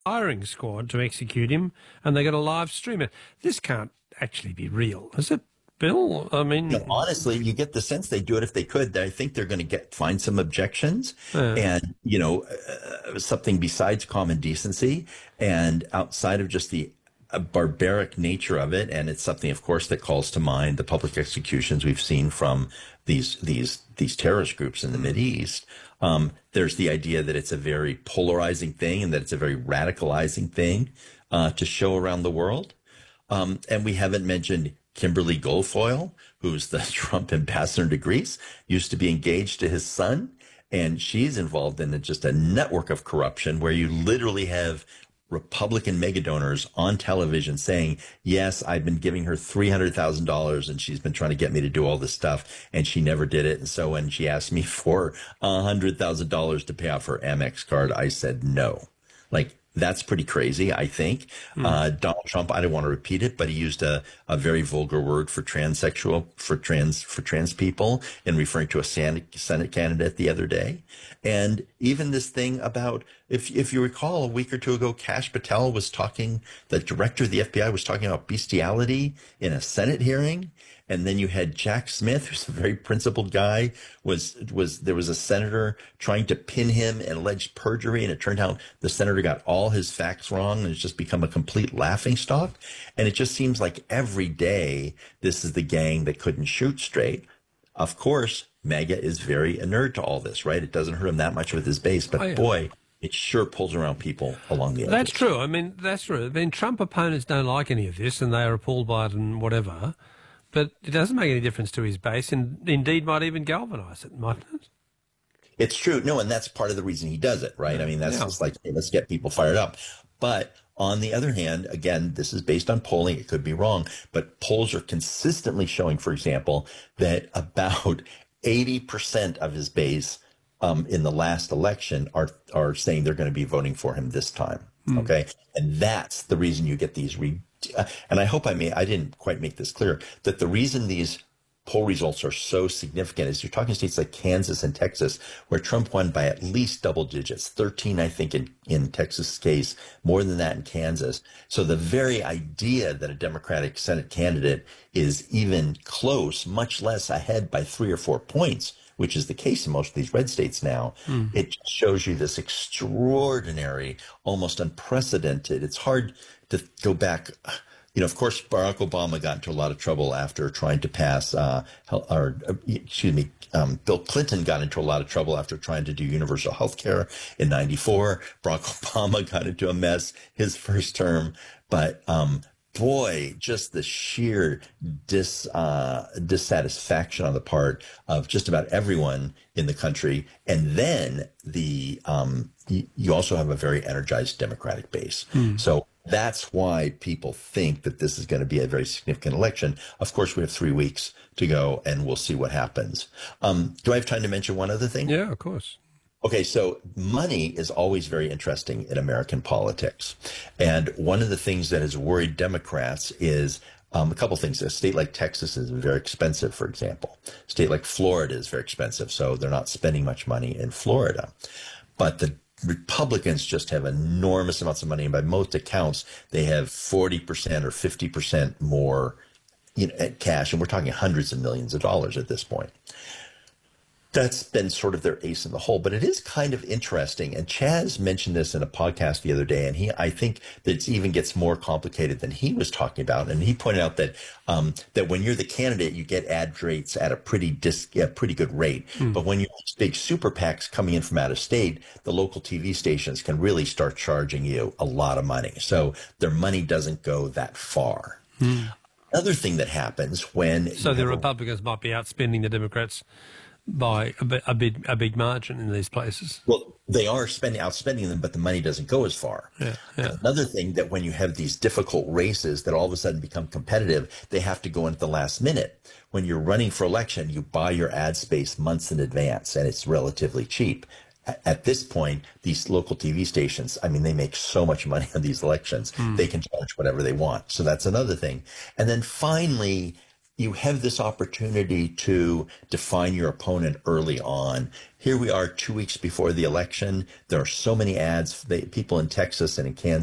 firing squad to execute him, and they're going to live stream it. This can't actually be real, is it, Bill? I mean, honestly, you get the sense they do it if they could. I think they're going to find some objections Yeah. and, something besides common decency and outside of just the barbaric nature of it. And it's something, of course, that calls to mind the public executions we've seen from these terrorist groups in the Mideast. There's the idea that it's a very polarizing thing and that it's a very radicalizing thing to show around the world. And we haven't mentioned Kimberly Guilfoyle, who's the Trump ambassador to Greece, used to be engaged to his son. And she's involved in just a network of corruption where you literally have Republican mega donors on television saying, yes, I've been giving her $300,000 and she's been trying to get me to do all this stuff and she never did it. And so when she asked me for $100,000 to pay off her Amex card, I said no. Like, that's pretty crazy, I think. Donald Trump, I don't want to repeat it, but he used a very vulgar word for transsexual, for trans people in referring to a Senate candidate the other day. And even this thing about, if you recall, a week or two ago, Kash Patel the director of the FBI was talking about bestiality in a Senate hearing. And then you had Jack Smith, who's a very principled guy, there was a senator trying to pin him and alleged perjury. And it turned out the senator got all his facts wrong and it's just become a complete laughingstock. And it just seems like every day, this is the gang that couldn't shoot straight. Of course, MAGA is very inert to all this, right? It doesn't hurt him that much with his base, but boy, it sure pulls around people along the edges. That's true. I mean, that's true. I mean, Trump opponents don't like any of this and they are appalled by it and whatever. But it doesn't make any difference to his base, and indeed might even galvanise it, mightn't it? It's true. No, and that's part of the reason he does it, right? I mean, that's just like, hey, let's get people fired up. But on the other hand, again, this is based on polling. It could be wrong, but polls are consistently showing, for example, that about 80% of his base in the last election are saying they're going to be voting for him this time. Okay. And that's the reason you get these and I hope I didn't quite make this clear, that the reason these poll results are so significant is you're talking states like Kansas and Texas, where Trump won by at least double digits, 13, I think, in Texas' case, more than that in Kansas. So the very idea that a Democratic Senate candidate is even close, much less ahead by 3 or 4 points, which is the case in most of these red states now, it shows you this extraordinary, almost unprecedented. It's hard to go back. Of course, Barack Obama got into a lot of trouble after trying to pass, Bill Clinton got into a lot of trouble after trying to do universal health care in 94. Barack Obama got into a mess his first term. But boy, just the sheer dissatisfaction on the part of just about everyone in the country. And then you also have a very energized Democratic base. So that's why people think that this is going to be a very significant election. Of course, we have 3 weeks to go, and we'll see what happens. Do I have time to mention one other thing? Yeah, of course. Okay, so money is always very interesting in American politics. And one of the things that has worried Democrats is a couple things. A state like Texas is very expensive, for example. A state like Florida is very expensive, so they're not spending much money in Florida. But the Republicans just have enormous amounts of money, and by most accounts, they have 40% or 50% more cash, and we're talking hundreds of millions of dollars at this point. That's been sort of their ace in the hole, but it is kind of interesting. And Chaz mentioned this in a podcast the other day, and I think that it even gets more complicated than he was talking about. And he pointed out that that when you're the candidate, you get ad rates at a pretty good rate. But when you have big super PACs coming in from out of state, the local TV stations can really start charging you a lot of money. So their money doesn't go that far. Another thing that happens when the Republicans might be outspending the Democrats by a big margin in these places. Well, they are outspending them, but the money doesn't go as far. Yeah. Another thing, that when you have these difficult races that all of a sudden become competitive, they have to go in at the last minute. When you're running for election, you buy your ad space months in advance, and it's relatively cheap. At this point, these local TV stations, I mean, they make so much money on these elections, they can charge whatever they want. So that's another thing. And then finally, you have this opportunity to define your opponent early on. Here we are 2 weeks before the election. There are so many ads. People in Texas and in Kansas